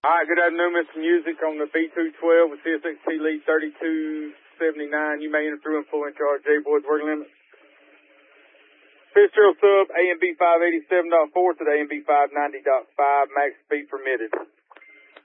All right, good afternoon, Mr. Music on the B212 with CSXT lead 3279. You may enter through and full in charge. J-Boys working limit. Fitzgerald sub AMB 587.4 to the AMB 590.5. Max speed permitted.